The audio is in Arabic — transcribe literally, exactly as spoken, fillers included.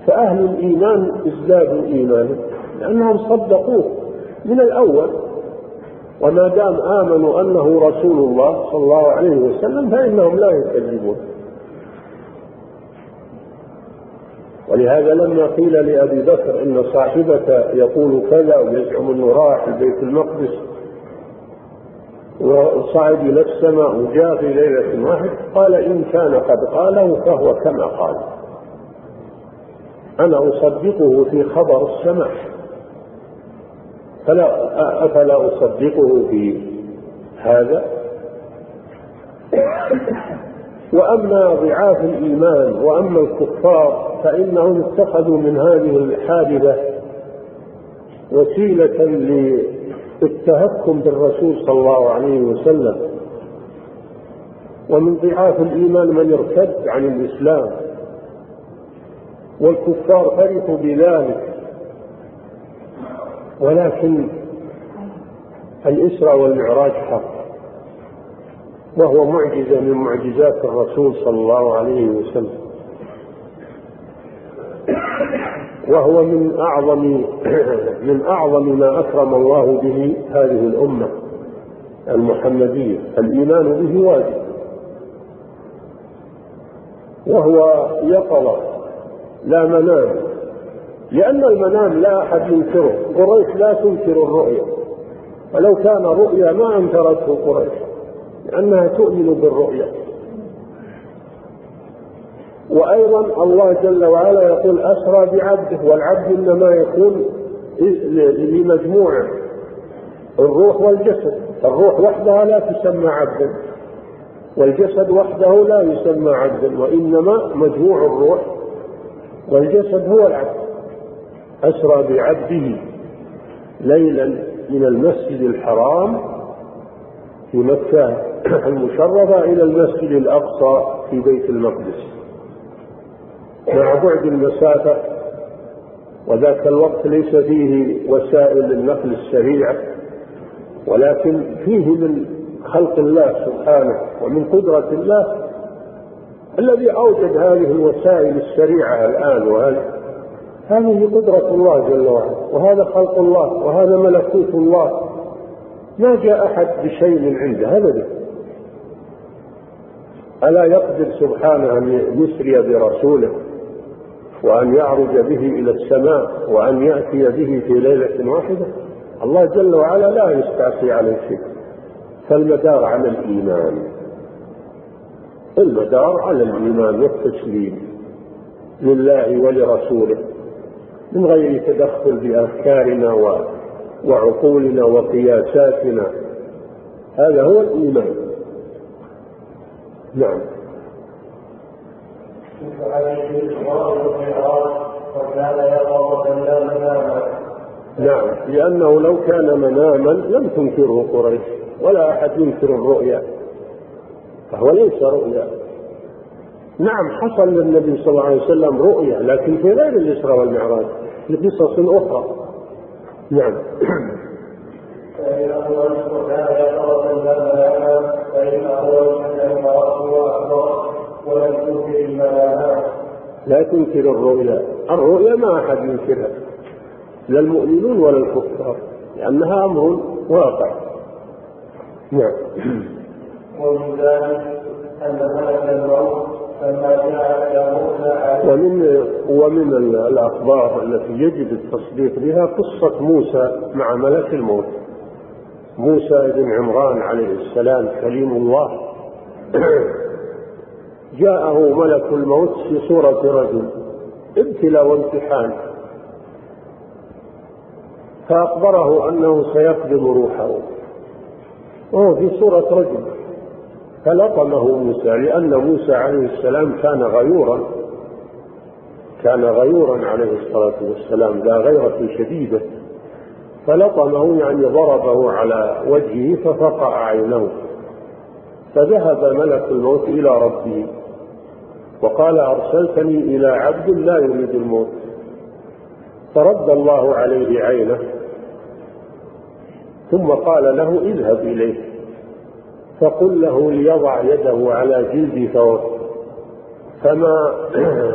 فأهل الإيمان ازدادوا إيمانا لأنهم صدقوه من الأول، وما دام آمنوا أنه رسول الله صلى الله عليه وسلم فإنهم لا يكذبون. ولهذا لما قيل لأبي بكر إن صاحبك يقول كذا ويزعم أنه راح بيت المقدس وصعد إلى السماء وجاء في ليلة واحدة، قال إن كان قد قاله فهو كما قال، أنا أصدقه في خبر السماء فلا أفلا أصدقه في هذا. وأما ضعاف الإيمان وأما الكفار فإنهم اتخذوا من هذه الحادثة وسيلة للتهكم بالرسول صلى الله عليه وسلم. ومن ضعاف الإيمان من ارتد عن الإسلام، والكفار فرحوا بذلك. ولكن الإسراء والمعراج حق، وهو معجزة من معجزات الرسول صلى الله عليه وسلم، وهو من أعظم من أعظم ما أكرم الله به هذه الأمة المحمدية. الإيمان به واجب، وهو يقظة لا منام، لأن المنام لا أحد ينكره. قريش لا تنكر الرؤيا، ولو كان رؤيا ما أنكرته قريش لأنها تؤمن بالرؤيا. وأيضا الله جل وعلا يقول أسرى بعبده، والعبد إنما يكون لمجموعة الروح والجسد. الروح وحدها لا تسمى عبدا، والجسد وحده لا يسمى عبدا، وإنما مجموع الروح والجسد هو العبد. أسرى بعبده ليلا من المسجد الحرام في مكة المشرفة إلى المسجد الأقصى في بيت المقدس، مع بعد المسافة، وذاك الوقت ليس فيه وسائل النقل السريعة، ولكن فيه من خلق الله سبحانه ومن قدرة الله الذي أوجد هذه الوسائل السريعة الآن. وهذه هذه قدرة الله جل وعلا، وهذا خلق الله، وهذا ملكوت الله. ما جاء أحد بشيء من عنده أبدا. ألا يقدر سبحانه أن يسري برسوله وأن يعرج به إلى السماء وأن يأتي به في ليلة واحدة؟ الله جل وعلا لا يستعصي عليه شيء. فالمدار على الإيمان، المدار على الإيمان والتسليم لله ولرسوله من غير تدخل بأفكارنا وعقولنا وقياساتنا. هذا هو الإيمان. نعم. نعم، لأنه لو كان مناما لم تنكره قريش، ولا أحد ينكر الرؤيا، فهو ليس رؤيا. نعم، حصل للنبي صلى الله عليه وسلم رؤيا، لكن في غير الإسراء والمعراج، لقصص أخرى. نعم. لا تنكر الرؤيا. الرؤيا ما أحد ينكرها، لا المؤمنون ولا الكفار، لأنها أمر واقع. نعم. ومن ذلك أن ملك الموت لما جاء يموت ومن ومن الأخبار التي يجب التصديق بها قصة موسى مع ملك الموت. موسى بن عمران عليه السلام كليم الله جاءه ملك الموت في صورة رجل، ابتلاء وامتحان، فأخبره أنه سيقبض روحه وهو في صورة رجل، فلطمه موسى، لأن موسى عليه السلام كان غيورا كان غيورا عليه الصلاة والسلام، ذا غيرة شديدة، فلطمه يعني ضربه على وجهه ففقع عينه. فذهب ملك الموت إلى ربه وقال أرسلتني إلى عبد لا يريد الموت، فرد الله عليه عينه، ثم قال له اذهب إليه فقل له ليضع يده على جلد ثور، فما